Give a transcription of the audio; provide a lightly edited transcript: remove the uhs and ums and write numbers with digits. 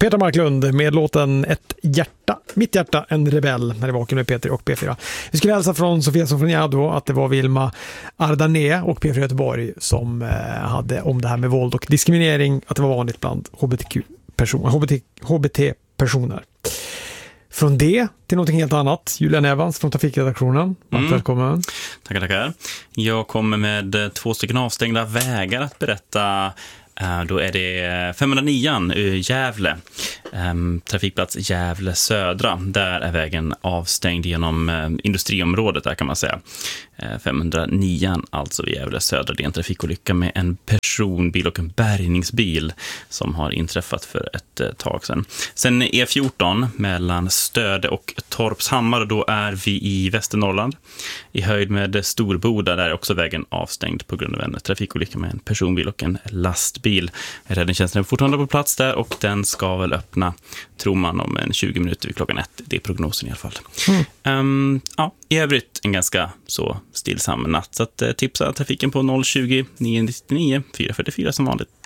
Peter Marklund med låten Ett hjärta, mitt hjärta, en rebell, när det var med Peter och P4. Vi skulle hälsa från Sofia Sofoniado att det var Vilma Ardané och P4 Göteborg som hade om det här med våld och diskriminering, att det var vanligt bland HBT-personer. Från det till något helt annat. Julian Evans från Trafikredaktionen. Välkommen. Tackar. Jag kommer med 2 stycken avstängda vägar att berätta. Då är det 509 i Gävle, trafikplats Gävle södra. Där är vägen avstängd genom industriområdet där kan man säga. 509 alltså vid Gävle södra. Det är en trafikolycka med en personbil och en bärgningsbil som har inträffat för ett tag sedan. Sen E14 mellan Stöde och Torpshammar, då är vi i Västernorrland. I höjd med Storboda, där är också vägen avstängd på grund av en trafikolycka med en personbil och en lastbil. Räddningstjänsten är fortfarande på plats där och den ska väl öppna, tror man, om 20 minuter vid klockan 1. Det är prognosen i alla fall. I övrigt en ganska så stillsam natt. Så att tipsa trafiken på 020 999 444 som vanligt.